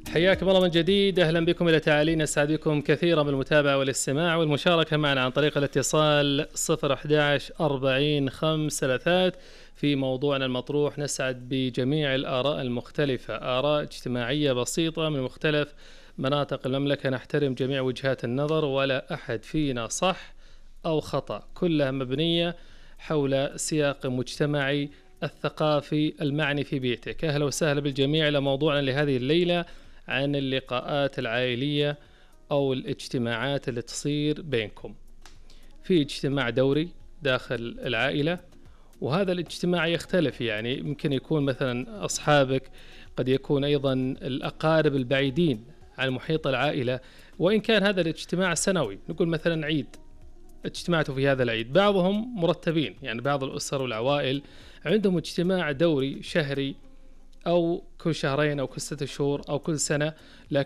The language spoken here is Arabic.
حياكم الله من جديد، أهلا بكم إلى تعالينا. أسعد بكم كثيرا بالمتابعة والاستماع والمشاركة معنا عن طريق الاتصال 011 40 533 في موضوعنا المطروح. نسعد بجميع الآراء المختلفة، آراء اجتماعية بسيطة من مختلف مناطق المملكة. نحترم جميع وجهات النظر ولا أحد فينا صح أو خطأ، كلها مبنية حول سياق مجتمعي الثقافي المعني في بيئتك. أهلا وسهلا بالجميع إلى موضوعنا لهذه الليلة عن اللقاءات العائلية أو الاجتماعات اللي تصير بينكم. في اجتماع دوري داخل العائلة، وهذا الاجتماع يختلف، يعني يمكن يكون مثلا أصحابك، قد يكون أيضا الأقارب البعيدين عن محيط العائلة، وإن كان هذا الاجتماع سنوي. نقول مثلا عيد، اجتمعتوا في هذا العيد، بعضهم مرتبين، يعني بعض الأسر والعوائل عندهم اجتماع دوري شهري أو كل شهرين أو كل 6 شهور أو كل سنة، لكن